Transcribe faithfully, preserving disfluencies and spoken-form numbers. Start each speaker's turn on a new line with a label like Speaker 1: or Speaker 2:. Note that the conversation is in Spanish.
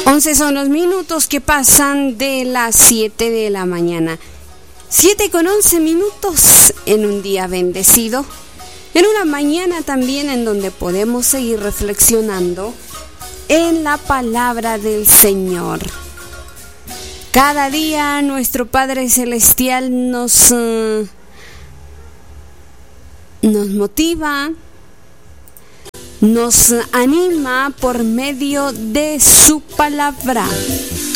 Speaker 1: once son los minutos que pasan de las siete de la mañana. siete con once minutos en un día bendecido. En una mañana también en donde podemos seguir reflexionando en la palabra del Señor. Cada día nuestro Padre Celestial nos, uh, nos motiva, nos anima por medio de su palabra.